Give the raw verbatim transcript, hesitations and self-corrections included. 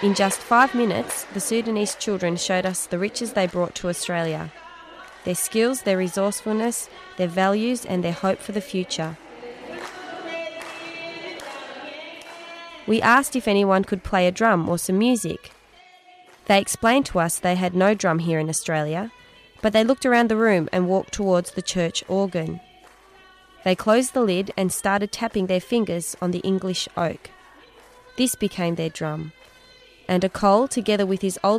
In just five minutes, the Sudanese children showed us the riches they brought to Australia. Their skills, their resourcefulness, their values and their hope for the future. We asked if anyone could play a drum or some music. They explained to us they had no drum here in Australia, but they looked around the room and walked towards the church organ. They closed the lid and started tapping their fingers on the English oak. This became their drum, and Akol, together with his older